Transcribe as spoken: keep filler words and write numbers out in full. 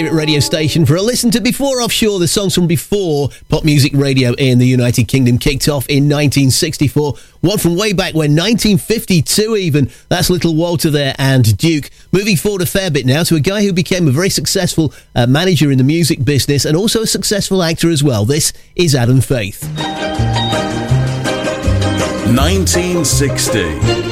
favourite radio station for a listen to before Offshore. The songs from before pop music radio in the United Kingdom kicked off in nineteen sixty-four. One from way back when, nineteen fifty-two even. That's Little Walter there and Duke. Moving forward a fair bit now to a guy who became a very successful uh, manager in the music business and also a successful actor as well. This is Adam Faith. nineteen sixty.